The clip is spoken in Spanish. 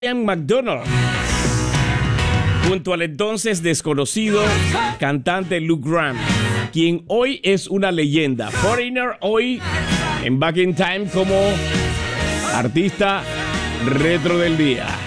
Ian McDonald, junto al entonces desconocido cantante Luke Graham, quien hoy es una leyenda. Foreigner hoy en Back in Time como artista retro del día.